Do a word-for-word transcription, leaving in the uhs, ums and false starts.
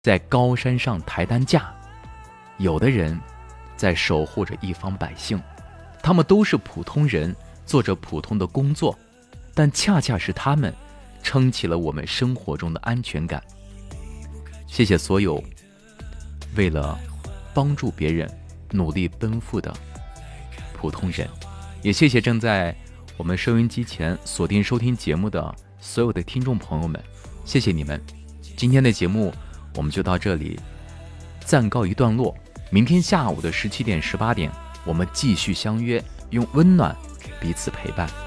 在高山上抬担架，有的人在守护着一方百姓，他们都是普通人，做着普通的工作，但恰恰是他们撑起了我们生活中的安全感。谢谢所有为了帮助别人努力奔赴的普通人，也谢谢正在我们收音机前锁定收听节目的所有的听众朋友们，谢谢你们。今天的节目我们就到这里暂告一段落，明天下午的十七点十八点我们继续相约，用温暖彼此陪伴。